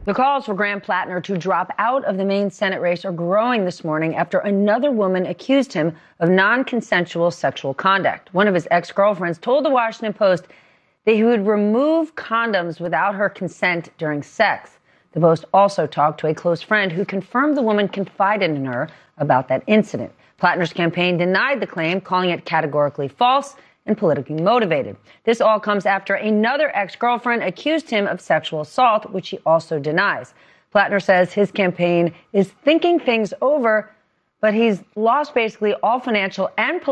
The calls for Graham Plattner to drop out of the Maine Senate race are growing this morning after another woman accused him of non-consensual sexual conduct. One of his ex-girlfriends told the Washington Post that he would remove condoms without her consent during sex. The Post also talked to a close friend who confirmed the woman confided in her about that incident. Plattner's campaign denied the claim, calling it categorically false and politically motivated. This all comes after another ex-girlfriend accused him of sexual assault, which he also denies. Plattner says his campaign is thinking things over, but he's lost basically all financial and